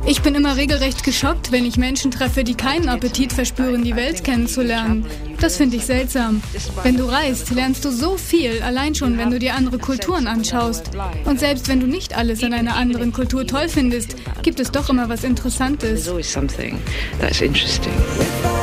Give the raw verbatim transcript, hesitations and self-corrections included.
Ich bin immer regelrecht geschockt, wenn ich Menschen treffe, die keinen Appetit verspüren, die Welt kennenzulernen. Das finde ich seltsam. Wenn du reist, lernst du so viel, allein schon, wenn du dir andere Kulturen anschaust. Und selbst wenn du nicht alles an einer anderen Kultur toll findest, gibt es doch immer was Interessantes.